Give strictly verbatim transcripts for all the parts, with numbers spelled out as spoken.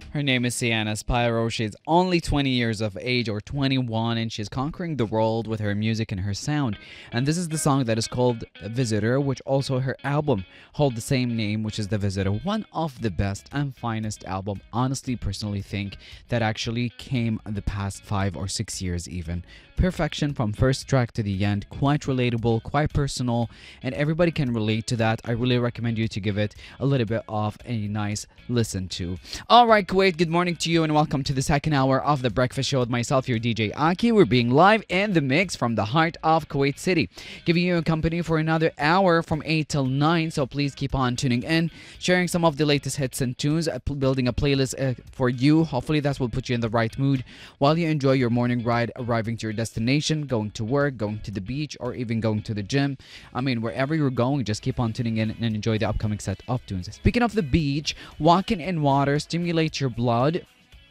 Her name is Sienna Spyro. She's only twenty years of age or twenty-one, and she's conquering the world with her music and her sound. And this is the song that is called Visitor, which also her album hold the same name, which is The Visitor. One of the best and finest album, honestly, personally think that actually came in the past five or six years even. Perfection from first track to the end, quite relatable, quite personal, and everybody can relate to that. I really recommend you to give it a little bit of a nice listen to. All right, Kuwait, good morning to you and welcome to the second hour of the Breakfast Show with myself, your D J Aki. We're being live in the mix from the heart of Kuwait City, giving you a company for another hour from eight till nine. So please keep on tuning in, sharing some of the latest hits and tunes, uh, building a playlist uh, for you. Hopefully that will put you in the right mood while you enjoy your morning ride, arriving to your destination, going to work, going to the beach, or even going to the gym. I mean, wherever you're going, just keep on tuning in and enjoy the upcoming set of tunes. Speaking of the beach, walking in water stimulates your blood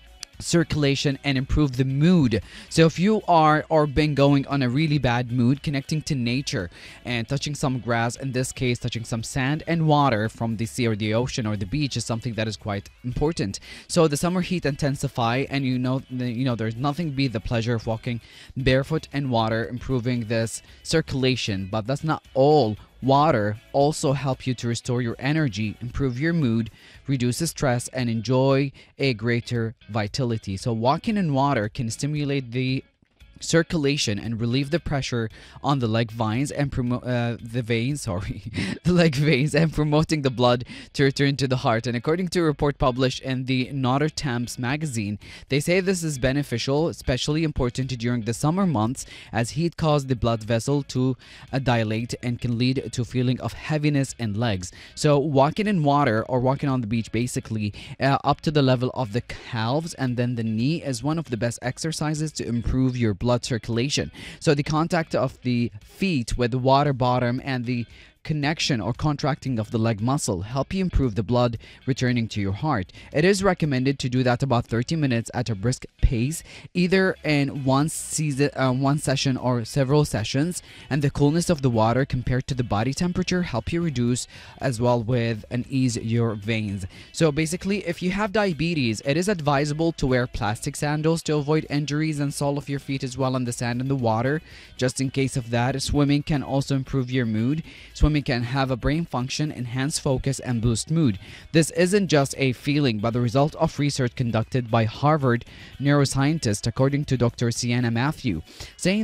circulation and improve the mood. So if you are or been going on a really bad mood, connecting to nature and touching some grass, in this case touching some sand and water from the sea or the ocean or the beach, is something that is quite important. So the summer heat intensify, and you know you know there's nothing beat the pleasure of walking barefoot in water, improving this circulation. But that's not all. Water also help you to restore your energy, improve your mood, reduces stress, and enjoy a greater vitality. So walking in water can stimulate the circulation and relieve the pressure on the leg veins and promote uh, the veins sorry the leg veins and promoting the blood to return to the heart. And according to a report published in the Notre Dame's magazine, they say this is beneficial, especially important during the summer months, as heat causes the blood vessel to uh, dilate and can lead to a feeling of heaviness in legs. So walking in water or walking on the beach, basically uh, up to the level of the calves and then the knee, is one of the best exercises to improve your blood blood circulation. So the contact of the feet with the water bottom and the connection or contracting of the leg muscle help you improve the blood returning to your heart. It is recommended to do that about thirty minutes at a brisk pace, either in one season, uh, one session or several sessions. And the coolness of the water compared to the body temperature help you reduce as well with and ease your veins. So basically, if you have diabetes, it is advisable to wear plastic sandals to avoid injuries and sole of your feet as well on the sand and the water, just in case of that. Swimming can also improve your mood. Swimming can have a brain function, enhance focus, and boost mood. This isn't just a feeling, but the result of research conducted by Harvard neuroscientists, according to Doctor Sienna Matthew, saying